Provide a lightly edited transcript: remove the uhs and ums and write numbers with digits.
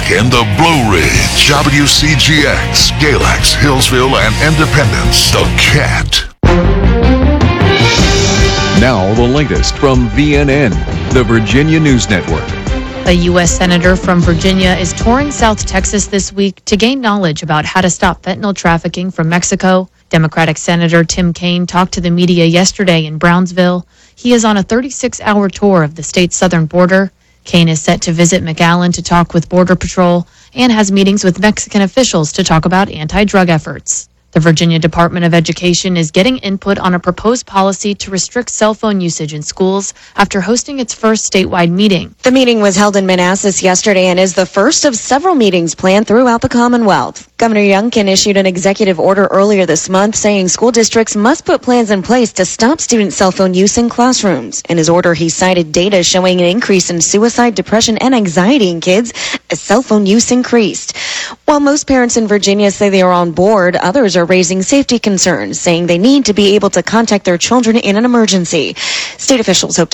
in the Blue Ridge, WCGX, Galax, Hillsville, and Independence, The Cat. Now the latest from VNN, the Virginia News Network. A U.S. Senator from Virginia is touring South Texas this week to gain knowledge about how to stop fentanyl trafficking from Mexico. Democratic Senator Tim Kaine talked to the media yesterday in Brownsville. He is on a 36-hour tour of the state's southern border. Kaine is set to visit McAllen to talk with Border Patrol and has meetings with Mexican officials to talk about anti-drug efforts. The Virginia Department of Education is getting input on a proposed policy to restrict cell phone usage in schools after hosting its first statewide meeting. The meeting was held in Manassas yesterday and is the first of several meetings planned throughout the Commonwealth. Governor Youngkin issued an executive order earlier this month saying school districts must put plans in place to stop student cell phone use in classrooms. In his order, he cited data showing an increase in suicide, depression, and anxiety in kids as cell phone use increased. While most parents in Virginia say they are on board, others are raising safety concerns, saying they need to be able to contact their children in an emergency. State officials hope